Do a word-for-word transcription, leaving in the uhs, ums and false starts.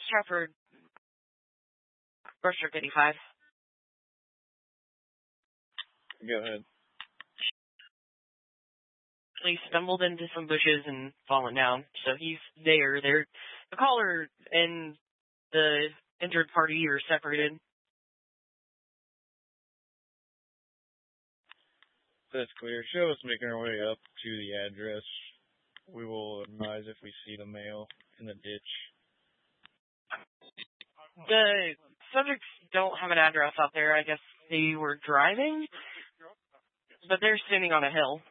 Stratford, Brushstroke eighty-five. Go ahead. He stumbled into some bushes and fallen down, so he's there. There, the caller and the injured party are separated. That's clear. Show us making our way up to the address. We will advise if we see the male in the ditch. The subjects don't have an address out there. I guess they were driving, but they're standing on a hill.